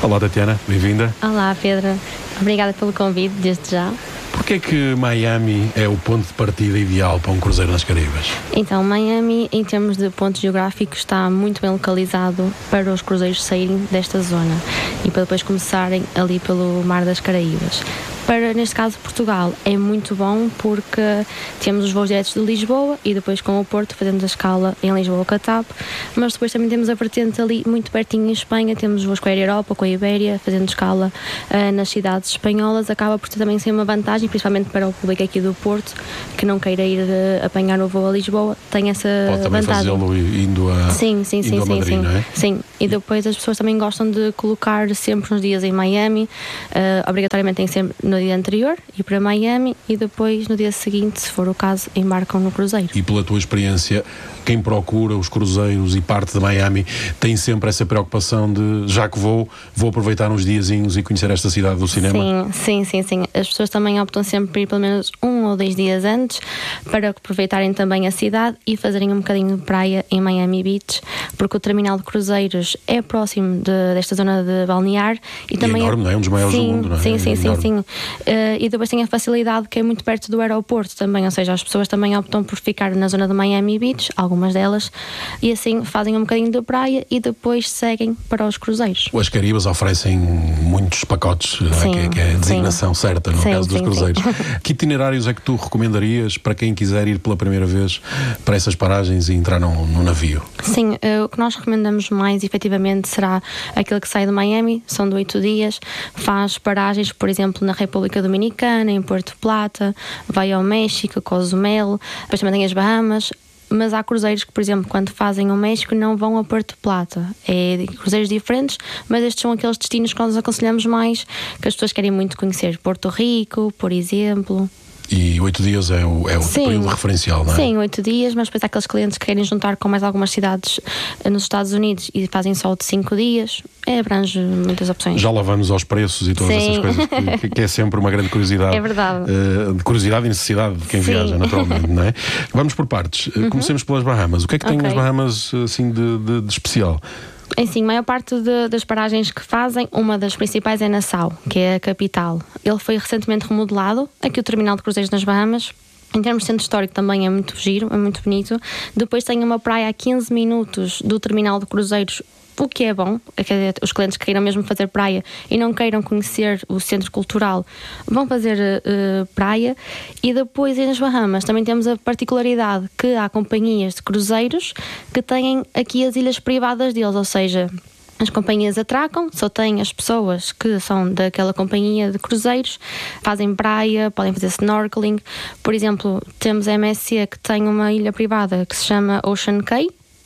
Olá, Tatiana, bem-vinda. Olá, Pedro. Obrigada pelo convite, desde já. Porquê é que Miami é o ponto de partida ideal para um cruzeiro nas Caraíbas? Então, Miami, em termos de ponto geográfico, está muito bem localizado para os cruzeiros saírem desta zona e para depois começarem ali pelo Mar das Caraíbas. Para, neste caso, Portugal, é muito bom porque temos os voos diretos de Lisboa e depois com o Porto fazemos a escala em Lisboa com a TAP, mas depois também temos a vertente ali muito pertinho em Espanha, temos voos com a Air Europa, com a Ibéria, fazendo escala nas cidades espanholas. Acaba por também ser uma vantagem, principalmente para o público aqui do Porto, que não queira ir apanhar o voo a Lisboa, tem essa Pode também vantagem. Fazê-lo indo a Madrid, não é? Sim, e depois as pessoas também gostam de colocar sempre uns dias em Miami, obrigatoriamente tem sempre no dia anterior, ir para Miami e depois no dia seguinte, se for o caso, embarcam no cruzeiro. E pela tua experiência, quem procura os cruzeiros e parte de Miami tem sempre essa preocupação de, já que vou aproveitar uns diazinhos e conhecer esta cidade do cinema? Sim. As pessoas também optam sempre por ir pelo menos 1 ou 2 dias antes para aproveitarem também a cidade e fazerem um bocadinho de praia em Miami Beach, porque o terminal de cruzeiros é próximo desta zona de balnear e também é enorme, não é? Um dos maiores do mundo, não é? Sim. E depois tem a facilidade que é muito perto do aeroporto também, ou seja, as pessoas também optam por ficar na zona de Miami Beach, algumas delas, e assim fazem um bocadinho de praia e depois seguem para os cruzeiros. As Caraíbas oferecem muitos pacotes, que é a designação certa no caso dos cruzeiros. Que itinerários é que tu recomendarias para quem quiser ir pela primeira vez para essas paragens e entrar num navio? Sim, o que nós recomendamos mais efetivamente será aquele que sai de Miami, são de 8 dias, faz paragens, por exemplo, na República Dominicana, em Puerto Plata, vai ao México, Cozumel, depois também tem as Bahamas. Mas há cruzeiros que, por exemplo, quando fazem o México não vão a Puerto Plata. É cruzeiros diferentes, mas estes são aqueles destinos que nós aconselhamos mais, que as pessoas querem muito conhecer. Porto Rico, por exemplo. E 8 dias é o período referencial, não é? Sim, 8 dias, mas depois há aqueles clientes que querem juntar com mais algumas cidades nos Estados Unidos e fazem só de 5 dias. Abrange muitas opções. Já lá vamos aos preços e todas essas coisas, que é sempre uma grande curiosidade. É verdade. Curiosidade e necessidade de quem viaja, naturalmente, não é? Vamos por partes. Comecemos pelas Bahamas. O que é que tem nas Bahamas assim de especial? Sim, a maior parte das paragens que fazem, uma das principais é Nassau, que é a capital. Ele foi recentemente remodelado, aqui o terminal de cruzeiros nas Bahamas. Em termos de centro histórico também é muito giro, é muito bonito. Depois tem uma praia a 15 minutos do terminal de cruzeiros, o que é bom, é que os clientes que queiram mesmo fazer praia e não queiram conhecer o centro cultural vão fazer praia. E depois nas Bahamas também temos a particularidade que há companhias de cruzeiros que têm aqui as ilhas privadas deles, ou seja, as companhias atracam, só têm as pessoas que são daquela companhia de cruzeiros, fazem praia, podem fazer snorkeling. Por exemplo, temos a MSC que tem uma ilha privada que se chama Ocean Cay.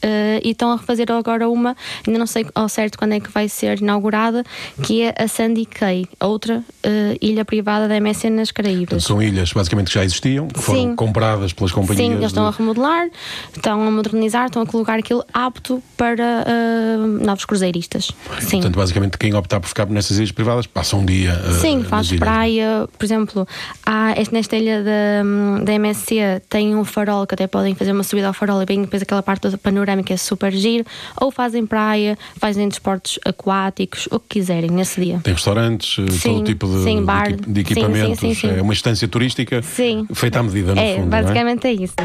E estão a refazer agora uma, ainda não sei ao certo quando é que vai ser inaugurada, que é a Sandy Cay, outra ilha privada da MSC nas Caraíbas. Portanto, são ilhas basicamente que já existiam, que foram compradas pelas companhias. Sim, eles estão a remodelar, estão a modernizar, estão a colocar aquilo apto para novos cruzeiristas. Sim. Portanto, basicamente quem optar por ficar nessas ilhas privadas passa um dia sim, faz praia. Por exemplo, nesta ilha da MSC tem um farol que até podem fazer uma subida ao farol e bem depois aquela parte do panorama que é super giro, ou fazem praia, fazem desportos aquáticos, o que quiserem nesse dia. Tem restaurantes, todo tipo de equipamento. Sim. É uma estância turística feita à medida, no fundo. Basicamente não é? É isso.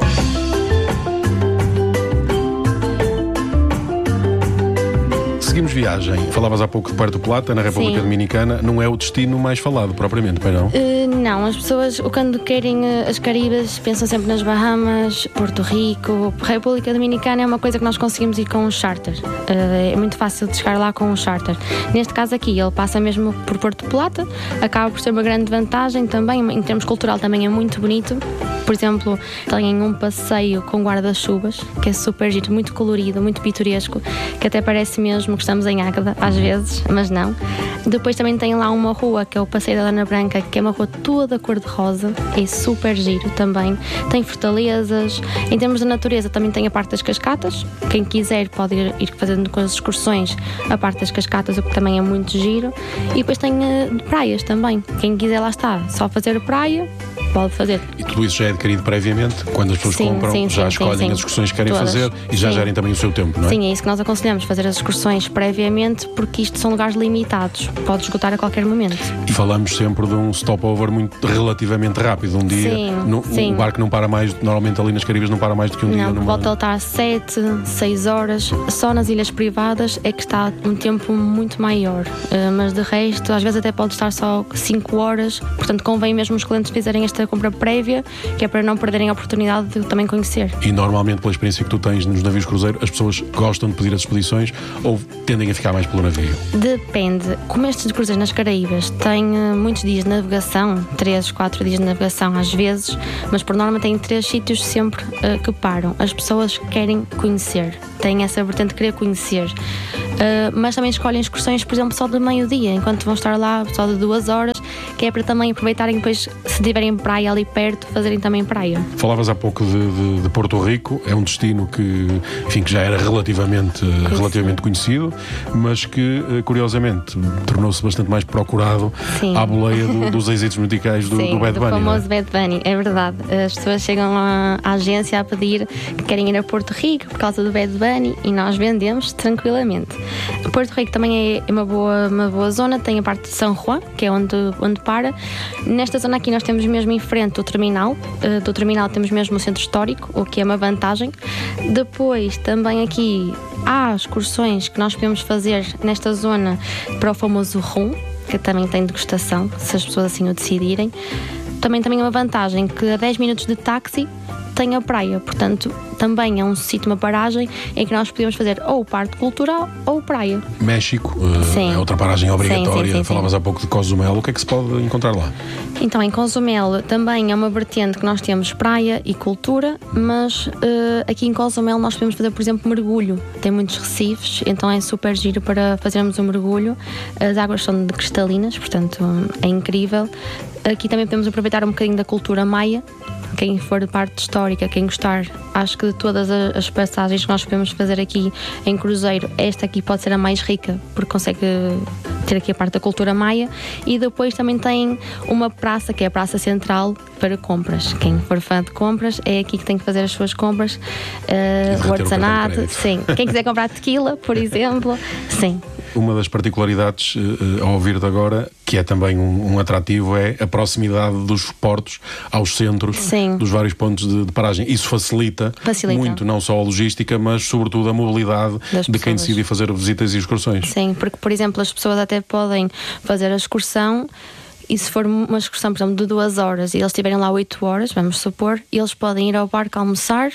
Seguimos viagem. Falavas há pouco de Puerto Plata, na República Dominicana. Não é o destino mais falado, propriamente, pois não? Não, as pessoas, quando querem as Caraíbas, pensam sempre nas Bahamas, Porto Rico. República Dominicana é uma coisa que nós conseguimos ir com um charter. É muito fácil de chegar lá com um charter. Neste caso aqui, ele passa mesmo por Porto Plata. Acaba por ser uma grande vantagem também. Em termos cultural também é muito bonito. Por exemplo, têm um passeio com guarda-chuvas, que é super giro, muito colorido, muito pitoresco, que até parece mesmo que estamos em Águeda, às vezes, mas não. Depois também tem lá uma rua, que é o Passeio da Dona Branca, que é uma rua toda cor-de-rosa, é super giro também. Tem fortalezas. Em termos de natureza, também tem a parte das cascatas. Quem quiser pode ir fazendo com as excursões a parte das cascatas, o que também é muito giro. E depois tem praias também. Quem quiser lá está, só fazer praia, pode fazer. E tudo isso já é adquirido previamente? Quando as pessoas compram, já escolhem as excursões que querem fazer e já gerem também o seu tempo, não é? Sim, é isso que nós aconselhamos, fazer as excursões previamente, porque isto são lugares limitados, pode esgotar a qualquer momento. E falamos sempre de um stopover relativamente rápido, um dia. O barco não para mais, normalmente ali nas Caribas não para mais do que um dia. Não, volta a estar 7, 6 horas. Só nas ilhas privadas é que está um tempo muito maior, mas de resto, às vezes até pode estar só 5 horas, portanto convém mesmo os clientes fizerem esta compra prévia, que é para não perderem a oportunidade de também conhecer. E normalmente, pela experiência que tu tens nos navios cruzeiro, as pessoas gostam de pedir as expedições ou tendem a ficar mais pelo navio? Depende. Como estes cruzeiros nas Caraíbas têm muitos dias de navegação, 3, 4 dias de navegação às vezes, mas por norma têm 3 sítios sempre que param. As pessoas querem conhecer, têm essa vertente de querer conhecer, mas também escolhem excursões, por exemplo, só de meio-dia, enquanto vão estar lá só de 2 horas, que é para também aproveitarem depois, se tiverem praia ali perto, fazerem também praia. Falavas há pouco de Porto Rico, é um destino que, enfim, que já era relativamente conhecido, mas que, curiosamente, tornou-se bastante mais procurado à boleia dos êxitos musicais do Bad Bunny. Do famoso Bad Bunny, é verdade. As pessoas chegam à agência a pedir que querem ir a Porto Rico por causa do Bad Bunny e nós vendemos tranquilamente. Porto Rico também é uma boa zona, tem a parte de São Juan, que é onde para. Nesta zona aqui nós temos mesmo em frente o terminal. Do terminal temos mesmo o centro histórico, o que é uma vantagem. Depois também aqui há excursões que nós podemos fazer nesta zona para o famoso rum, que também tem degustação, se as pessoas assim o decidirem. Também é uma vantagem que a 10 minutos de táxi tem a praia, portanto também é um sítio, uma paragem em que nós podemos fazer ou parte cultural ou praia. México é outra paragem obrigatória. Sim. Falavas há pouco de Cozumel, o que é que se pode encontrar lá? Então, em Cozumel também é uma vertente que nós temos praia e cultura, mas aqui em Cozumel nós podemos fazer, por exemplo, mergulho. Tem muitos recifes, então é super giro para fazermos um mergulho. As águas são cristalinas, portanto é incrível. Aqui também podemos aproveitar um bocadinho da cultura maia. Quem for de parte histórica, quem gostar, acho que de todas as passagens que nós podemos fazer aqui em cruzeiro, esta aqui pode ser a mais rica, porque consegue ter aqui a parte da cultura maia. E depois também tem uma praça, que é a Praça Central, para compras. Quem for fã de compras, é aqui que tem que fazer as suas compras. O artesanato, sim. Quem quiser comprar tequila, por exemplo, sim. Uma das particularidades ao ouvir-te agora, que é também um atrativo, é a proximidade dos portos aos centros, sim, dos vários pontos de paragem. Isso facilita muito, não só a logística, mas sobretudo a mobilidade de quem decide fazer visitas e excursões. Sim, porque, por exemplo, as pessoas até podem fazer a excursão. E se for uma excursão, por exemplo, de 2 horas e eles estiverem lá 8 horas, vamos supor, eles podem ir ao barco almoçar,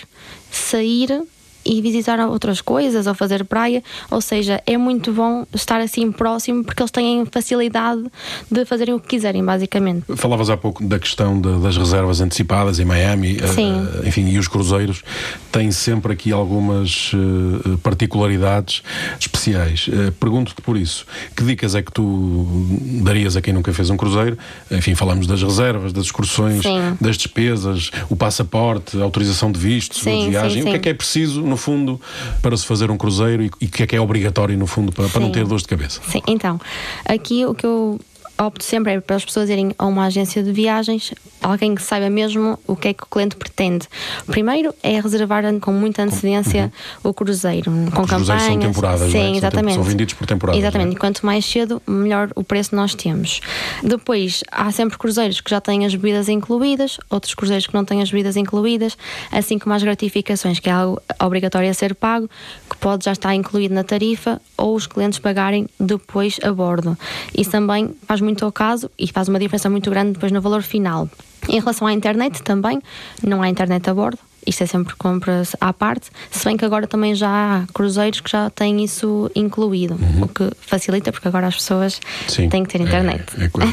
sair e visitar outras coisas ou fazer praia, ou seja, é muito bom estar assim próximo porque eles têm facilidade de fazerem o que quiserem, basicamente. Falavas há pouco da questão das reservas antecipadas em Miami, enfim, e os cruzeiros têm sempre aqui algumas particularidades especiais. Pergunto-te por isso, que dicas é que tu darias a quem nunca fez um cruzeiro? Enfim, falamos das reservas, das excursões, das despesas, o passaporte, a autorização de visto, seguro de viagem, o que é preciso no fundo para se fazer um cruzeiro e o que é obrigatório no fundo para não ter dores de cabeça? Sim, então, aqui o que eu opto sempre é para as pessoas irem a uma agência de viagens, alguém que saiba mesmo o que é que o cliente pretende. Primeiro é reservar com muita antecedência o cruzeiro, com campanhas. Os cruzeiros são temporadas, sim, exatamente. São vendidos por temporadas. Exatamente, e quanto mais cedo, melhor o preço nós temos. Depois, há sempre cruzeiros que já têm as bebidas incluídas, outros cruzeiros que não têm as bebidas incluídas, assim como as gratificações, que é algo obrigatório a ser pago, que pode já estar incluído na tarifa, ou os clientes pagarem depois a bordo. Isso também faz muito ao caso e faz uma diferença muito grande depois no valor final. Em relação à internet também, não há internet a bordo, isto é sempre compras à parte, se bem que agora também já há cruzeiros que já têm isso incluído, o que facilita porque agora as pessoas têm que ter internet.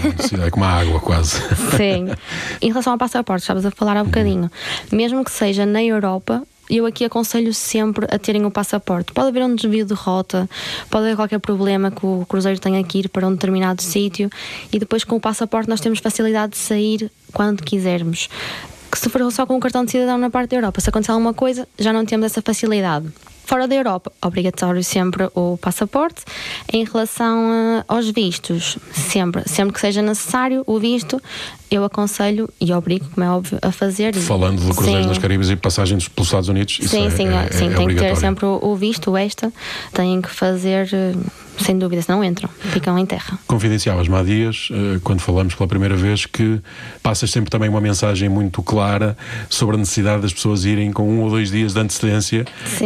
É como a água quase. Sim. Em relação ao passaporte, estavas a falar há bocadinho, mesmo que seja na Europa, eu aqui aconselho sempre a terem o passaporte. Pode haver um desvio de rota, pode haver qualquer problema que o cruzeiro tenha que ir para um determinado sítio e depois com o passaporte nós temos facilidade de sair quando quisermos. Que se for só com o cartão de cidadão na parte da Europa, se acontecer alguma coisa, já não temos essa facilidade. Fora da Europa, obrigatório sempre o passaporte. Em relação aos vistos, sempre que seja necessário o visto, eu aconselho e obrigo, como é óbvio, a fazer. Falando de cruzeiros nas Caraíbas e passagens pelos Estados Unidos, isso sim, tem que ter sempre o visto, têm que fazer, sem dúvida, senão entram, ficam em terra. Confidenciavas-me há dias, quando falamos pela primeira vez, que passas sempre também uma mensagem muito clara sobre a necessidade das pessoas irem com 1 ou 2 dias de antecedência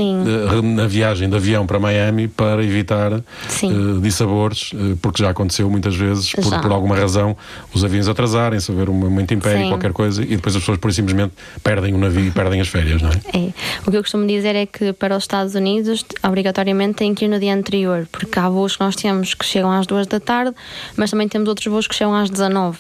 na viagem de avião para Miami para evitar dissabores, porque já aconteceu muitas vezes, por alguma razão, os aviões atrasarem-se, haver um momento império, qualquer coisa, e depois as pessoas por simplesmente perdem o navio e perdem as férias, não é? O que eu costumo dizer é que para os Estados Unidos, obrigatoriamente têm que ir no dia anterior, porque há voos que nós temos que chegam às 2 da tarde, mas também temos outros voos que chegam às 19.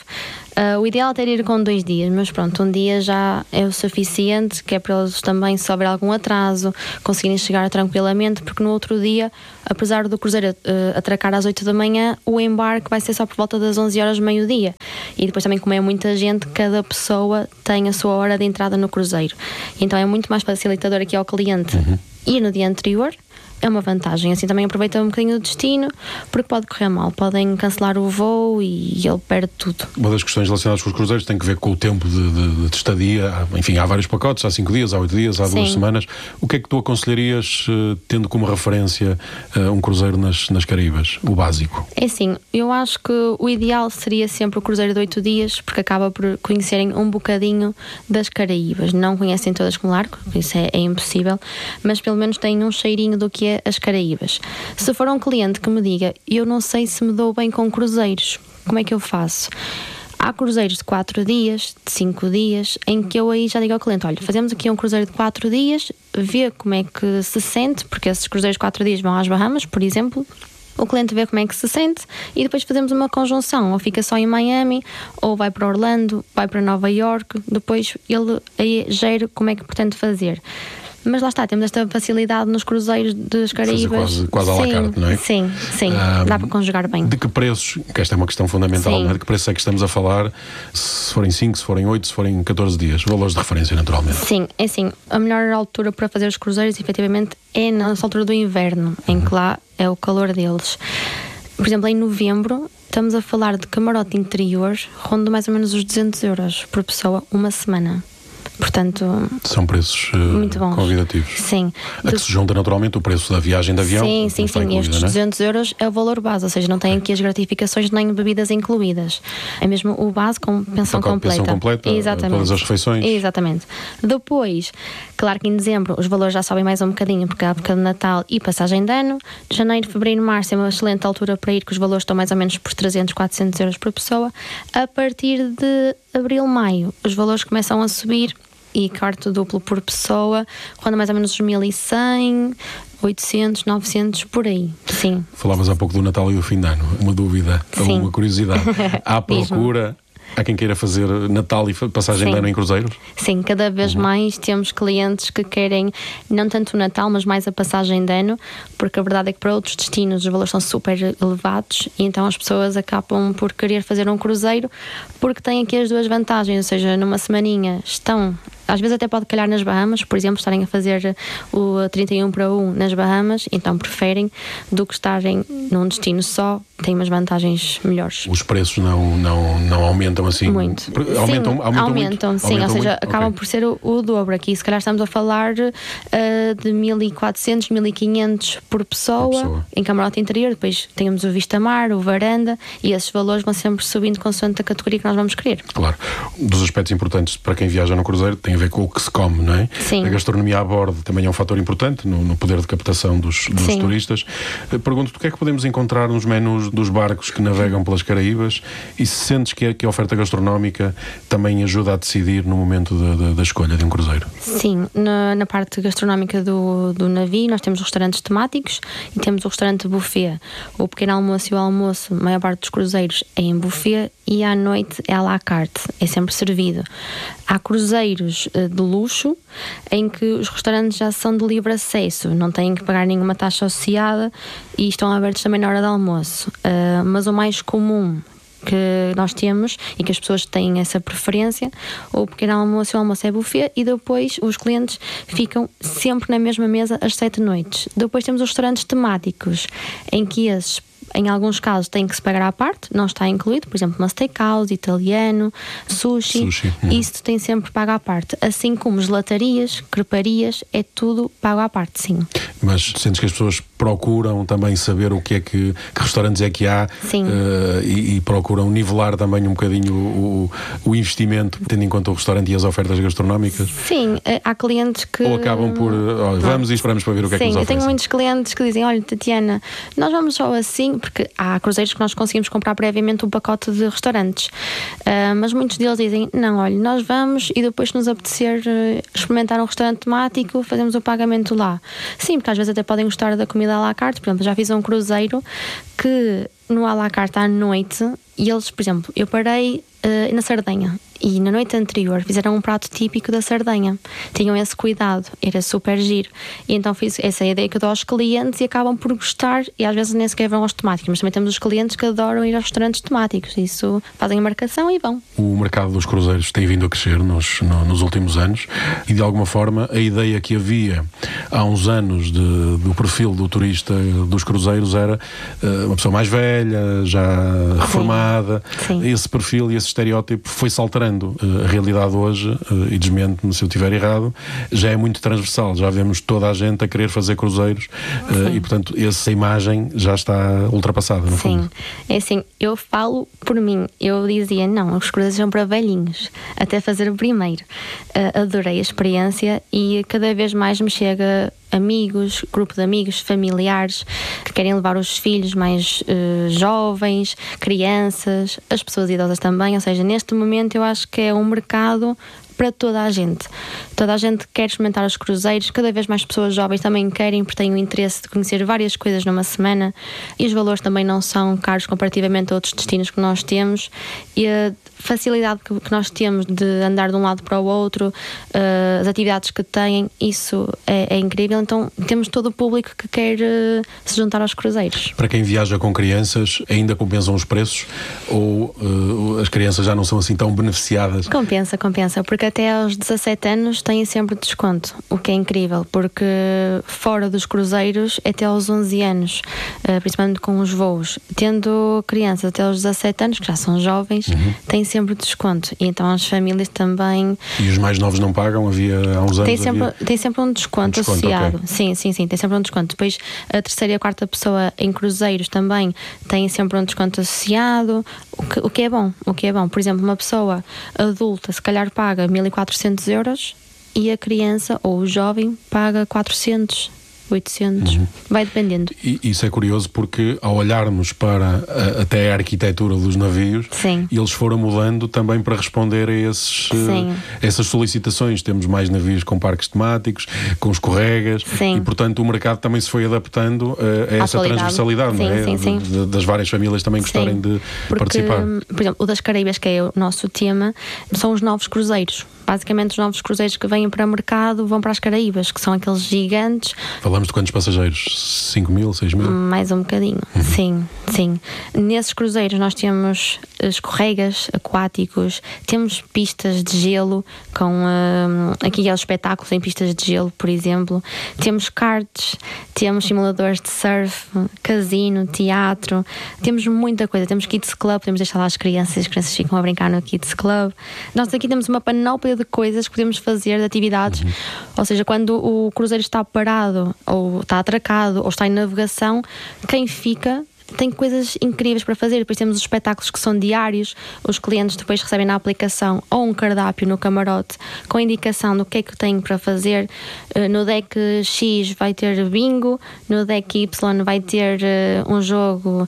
O ideal é ter ir com 2 dias, mas pronto, um dia já é o suficiente, que é para eles também, se houver algum atraso, conseguirem chegar tranquilamente, porque no outro dia, apesar do cruzeiro atracar às 8 da manhã, o embarque vai ser só por volta das 11 horas, meio-dia. E depois também, como é muita gente, cada pessoa tem a sua hora de entrada no cruzeiro. Então é muito mais facilitador aqui ao cliente ir no dia anterior. É uma vantagem, assim também aproveita um bocadinho o destino, porque pode correr mal, podem cancelar o voo e ele perde tudo. Uma das questões relacionadas com os cruzeiros tem que ver com o tempo de estadia. Enfim, há vários pacotes, há 5 dias, há 8 dias, há 2 semanas. O que é que tu aconselharias, tendo como referência um cruzeiro nas Caraíbas, o básico? É assim, eu acho que o ideal seria sempre o cruzeiro de 8 dias, porque acaba por conhecerem um bocadinho das Caraíbas. Não conhecem todas como largo, isso é impossível, mas pelo menos têm um cheirinho do que é as Caraíbas. Se for um cliente que me diga, eu não sei se me dou bem com cruzeiros, como é que eu faço? Há cruzeiros de 4 dias, de 5 dias, em que eu aí já digo ao cliente, olha, fazemos aqui um cruzeiro de 4 dias, vê como é que se sente, porque esses cruzeiros de 4 dias vão às Bahamas, por exemplo. O cliente vê como é que se sente e depois fazemos uma conjunção, ou fica só em Miami, ou vai para Orlando, vai para Nova York, depois ele aí gera como é que pretende fazer. Mas lá está, temos esta facilidade nos cruzeiros das Caraíbas. Quase à la carte, não é? Sim, dá para conjugar bem. De que preços, que esta é uma questão fundamental, não é? De que preços é que estamos a falar? Se forem 5, se forem 8, se forem 14 dias? Valores de referência, naturalmente. Sim, é assim, a melhor altura para fazer os cruzeiros, efetivamente, é nessa altura do inverno, em que lá é o calor deles. Por exemplo, em novembro, estamos a falar de camarote interior, ronda mais ou menos os 200 euros por pessoa, uma semana. Portanto, são preços muito bons, convidativos. Sim. A que se junta naturalmente o preço da viagem de avião. Sim. Estes 200 euros é o valor base, ou seja, não tem aqui as gratificações nem bebidas incluídas. É mesmo o base com pensão completa. Pensão completa, exatamente. Todas as refeições. Exatamente. Depois, claro que em dezembro os valores já sobem mais um bocadinho, porque há a época de Natal e passagem de ano. Janeiro, fevereiro, março é uma excelente altura para ir, que os valores estão mais ou menos por 300, 400 euros por pessoa. A partir de abril, maio, os valores começam a subir e quarto duplo por pessoa, ronda mais ou menos os 1.100, 800, 900, por aí, sim. Falavas há pouco do Natal e do fim de ano, uma dúvida, ou uma curiosidade. Há procura... Há quem queira fazer Natal e passagem de ano em cruzeiros? Sim, cada vez mais temos clientes que querem não tanto o Natal, mas mais a passagem de ano, porque a verdade é que para outros destinos os valores são super elevados e então as pessoas acabam por querer fazer um cruzeiro porque têm aqui as duas vantagens, ou seja, numa semaninha estão... Às vezes até pode calhar nas Bahamas, por exemplo, estarem a fazer o 31 para 1 nas Bahamas, então preferem do que estarem num destino só, têm umas vantagens melhores. Os preços não aumentam assim? Muito. Aumentam, sim, ou seja, acabam por ser o dobro aqui. Se calhar estamos a falar de 1.400, 1.500 por pessoa, em camarote interior, depois temos o vista-mar, o varanda, e esses valores vão sempre subindo consoante a categoria que nós vamos querer. Claro. Dos aspectos importantes para quem viaja no cruzeiro tem a ver com o que se come, não é? Sim. A gastronomia a bordo também é um fator importante no poder de captação dos turistas. Pergunto-te o que é que podemos encontrar nos menus dos barcos que navegam pelas Caraíbas e se sentes que a oferta gastronómica também ajuda a decidir no momento da escolha de um cruzeiro? Sim, na parte gastronómica do navio nós temos restaurantes temáticos e temos o restaurante buffet. O pequeno almoço e o almoço, a maior parte dos cruzeiros é em buffet e à noite é à la carte, é sempre servido. Há cruzeiros de luxo em que os restaurantes já são de livre acesso, não têm que pagar nenhuma taxa associada e estão abertos também na hora do almoço. Mas o mais comum que nós temos e que as pessoas têm essa preferência, o pequeno almoço e o almoço é buffet e depois os clientes ficam sempre na mesma mesa às 7 noites. Depois temos os restaurantes temáticos em que esses Em alguns casos tem que se pagar à parte, não está incluído, por exemplo, uma steakhouse, italiano, sushi. Isso tem sempre pago à parte. Assim como gelatarias, creparias, é tudo pago à parte, sim. Mas sentes que as pessoas procuram também saber o que é que restaurantes é que há e procuram nivelar também um bocadinho o investimento, tendo em conta o restaurante e as ofertas gastronómicas? Sim, há clientes que... Ou acabam por... vamos e esperamos para ver o que é que nos oferecem. Sim, eu tenho muitos clientes que dizem, olha, Tatiana, nós vamos só assim, porque há cruzeiros que nós conseguimos comprar previamente um pacote de restaurantes, mas muitos deles dizem, não, olha, nós vamos e depois se nos apetecer experimentar um restaurante temático, fazemos o pagamento lá. Sim, porque às vezes até podem gostar da comida à la carte. Por exemplo, já fiz um cruzeiro que no à la carte à noite, e eles, por exemplo, eu parei na Sardenha e na noite anterior fizeram um prato típico da Sardenha, tinham esse cuidado, era super giro, e então fiz essa ideia que eu dou aos clientes e acabam por gostar, e às vezes nem sequer vão aos temáticos, mas também temos os clientes que adoram ir aos restaurantes temáticos, isso fazem a marcação e vão. O mercado dos cruzeiros tem vindo a crescer nos últimos anos, e de alguma forma a ideia que havia há uns anos do perfil do turista dos cruzeiros era uma pessoa mais velha, já reformada. Sim. Esse perfil e esse estereótipo foi-se alterando. A realidade hoje, e desmente-me se eu estiver errado, já é muito transversal, já vemos toda a gente a querer fazer cruzeiros e portanto essa imagem já está ultrapassada, no fundo. É assim, eu falo por mim, eu dizia, não, os cruzeiros são para velhinhos, até fazer o primeiro. Adorei a experiência e cada vez mais me chega amigos, grupo de amigos, familiares que querem levar os filhos mais jovens, crianças, as pessoas idosas também, ou seja, neste momento eu acho que é um mercado para toda a gente. Toda a gente quer experimentar os cruzeiros, cada vez mais pessoas jovens também querem, porque têm o interesse de conhecer várias coisas numa semana, e os valores também não são caros comparativamente a outros destinos que nós temos, e a facilidade que nós temos de andar de um lado para o outro, as atividades que têm, isso é incrível. Então temos todo o público que quer se juntar aos cruzeiros. Para quem viaja com crianças, ainda compensam os preços ou as crianças já não são assim tão beneficiadas? Compensa, porque até aos 17 anos têm sempre desconto, o que é incrível, porque fora dos cruzeiros até aos 11 anos, principalmente com os voos, tendo crianças até aos 17 anos, que já são jovens, têm sempre desconto, e então as famílias também... E os mais novos não pagam? Havia há uns anos? Tem sempre um desconto associado. Okay. Sim, tem sempre um desconto. Depois a terceira e a quarta pessoa em cruzeiros também tem sempre um desconto associado, o que é bom. Por exemplo, uma pessoa adulta se calhar paga 1.400 euros e a criança ou o jovem paga 400, 800, vai dependendo. E isso é curioso porque ao olharmos para até a arquitetura dos navios, eles foram mudando também para responder a essas solicitações. Temos mais navios com parques temáticos, com escorregas, e portanto o mercado também se foi adaptando a essa transversalidade, não é? Das várias famílias também gostarem de participar. Por exemplo, o das Caraíbas, que é o nosso tema, são os novos cruzeiros. Basicamente os novos cruzeiros que vêm para o mercado vão para as Caraíbas, que são aqueles gigantes. Falamos de quantos passageiros? 5.000, 6.000? Mais um bocadinho, sim. Nesses cruzeiros nós temos escorregas aquáticos, temos pistas de gelo, com aqui é os espetáculos em pistas de gelo, por exemplo. Temos karts, temos simuladores de surf, casino, teatro, temos muita coisa. Temos Kids Club, podemos deixar lá as crianças ficam a brincar no Kids Club. Nós aqui temos uma panóplia de coisas que podemos fazer, de atividades. Ou seja, quando o cruzeiro está parado, ou está atracado, ou está em navegação, quem fica tem coisas incríveis para fazer. Depois temos os espetáculos que são diários, os clientes depois recebem na aplicação ou um cardápio no camarote com indicação do que é que têm para fazer. No deck X vai ter bingo, no deck Y vai ter um jogo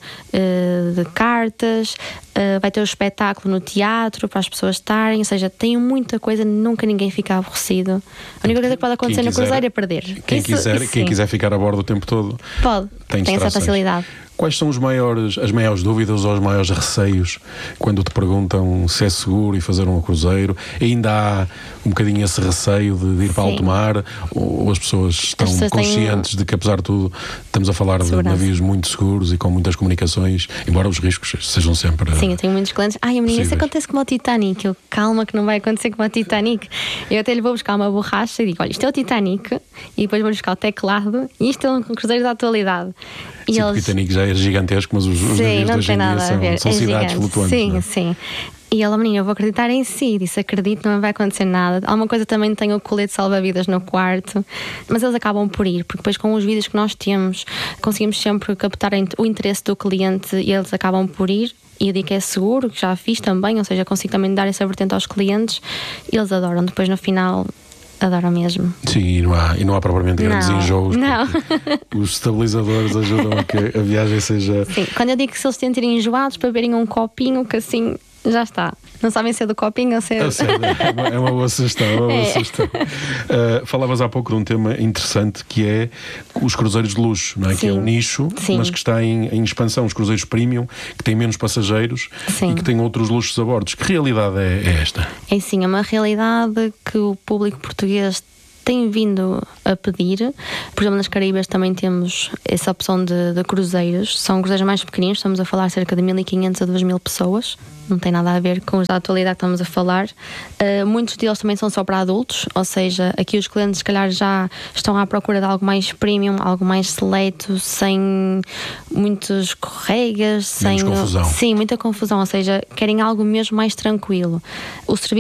de cartas, vai ter o espetáculo no teatro para as pessoas estarem, ou seja, tem muita coisa, nunca ninguém fica aborrecido. A única coisa que pode acontecer no cruzeiro é perder. Quem quiser ficar a bordo o tempo todo pode, tem essa facilidade. Quais são as maiores dúvidas ou os maiores receios quando te perguntam se é seguro ir fazer um cruzeiro? Ainda há um bocadinho esse receio de ir para alto mar, ou as pessoas estão conscientes de que, apesar de tudo, estamos a falar de navios muito seguros e com muitas comunicações, embora os riscos sejam sempre... Sim, eu tenho muitos clientes. A menina, isso acontece como o Titanic. Eu, calma, que não vai acontecer como o Titanic. Eu até lhe vou buscar uma borracha e digo, olha, isto é o Titanic, e depois vou buscar o teclado, e isto é um cruzeiro da atualidade. E o Titanic já era gigantesco, mas os navios de hoje em dia são cidades flutuantes. Sim, não é? sim. E ela, menina, eu vou acreditar em si. Disse, acredito, não vai acontecer nada. Alguma coisa também tenho o colete salva-vidas no quarto. Mas eles acabam por ir, porque depois com os vídeos que nós temos, conseguimos sempre captar o interesse do cliente e eles acabam por ir. E eu digo que é seguro, que já fiz também, ou seja, consigo também dar essa vertente aos clientes. E eles adoram. Depois no final... Adoro mesmo. Sim, e não há propriamente grandes enjoos. Não. Os estabilizadores ajudam a que a viagem seja... Sim, quando eu digo que se eles sentirem enjoados para verem um copinho, que assim já está. Não sabem se é do copinho ou se é... É uma boa sugestão. Falavas há pouco de um tema interessante que é os cruzeiros de luxo, não é? Que é um nicho, mas que está em expansão. Os cruzeiros premium, que têm menos passageiros e que têm outros luxos a bordo. Que realidade é esta? É sim, é uma realidade que o público português tem vindo a pedir. Por exemplo, nas Caraíbas também temos essa opção de cruzeiros. São cruzeiros mais pequeninos, estamos a falar cerca de 1.500 a 2.000 pessoas. Não tem nada a ver com a atualidade que estamos a falar. Muitos deles também são só para adultos, ou seja, aqui os clientes se calhar já estão à procura de algo mais premium, algo mais seleto, sem muitos escorregas, sem confusão. Sim, muita confusão, ou seja, querem algo mesmo mais tranquilo. O serviço